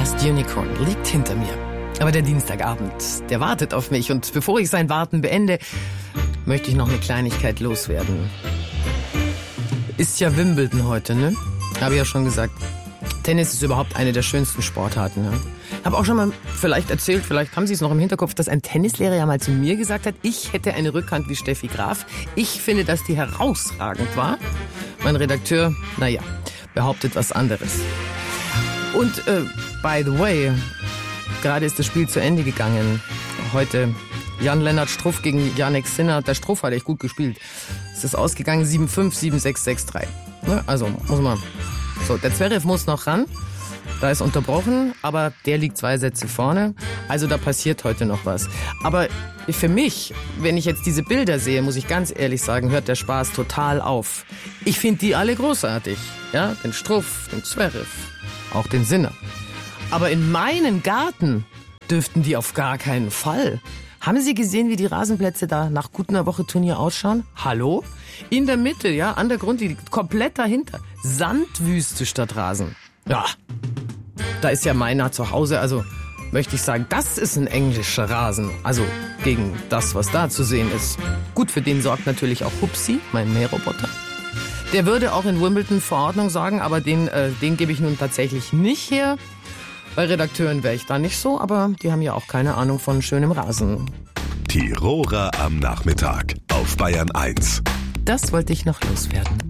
Last Unicorn liegt hinter mir. Aber der Dienstagabend, der wartet auf mich. Und bevor ich sein Warten beende, möchte ich noch eine Kleinigkeit loswerden. Ist ja Wimbledon heute, ne? Habe ich ja schon gesagt. Tennis ist überhaupt eine der schönsten Sportarten. Ne? Habe auch schon mal vielleicht erzählt, vielleicht haben Sie es noch im Hinterkopf, dass ein Tennislehrer ja mal zu mir gesagt hat, ich hätte eine Rückhand wie Steffi Graf. Ich finde, dass die herausragend war. Mein Redakteur, behauptet was anderes. Und by the way, gerade ist das Spiel zu Ende gegangen. Heute Jan-Lennart Struff gegen Jannik Sinner. Der Struff hat echt gut gespielt. Es ist ausgegangen 7-5, 7-6, 6-3. Ne? Also muss man... So, der Zverev muss noch ran. Da ist unterbrochen, aber der liegt 2 Sätze vorne. Also da passiert heute noch was. Aber für mich, wenn ich jetzt diese Bilder sehe, muss ich ganz ehrlich sagen, hört der Spaß total auf. Ich finde die alle großartig. Ja, den Struff, den Zverev, auch den Sinner. Aber in meinem Garten dürften die auf gar keinen Fall. Haben Sie gesehen, wie die Rasenplätze da nach gut einer Woche Turnier ausschauen? Hallo? In der Mitte, ja, an der Grundlinie, komplett dahinter. Sandwüste statt Rasen. Ja, da ist ja meiner zu Hause, also möchte ich sagen, das ist ein englischer Rasen. Also gegen das, was da zu sehen ist. Gut, für den sorgt natürlich auch Hupsi, mein Mähroboter. Der würde auch in Wimbledon Verordnung sagen, aber den gebe ich nun tatsächlich nicht her. Bei Redakteuren wäre ich da nicht so, aber die haben ja auch keine Ahnung von schönem Rasen. Tiroler am Nachmittag auf Bayern 1. Das wollte ich noch loswerden.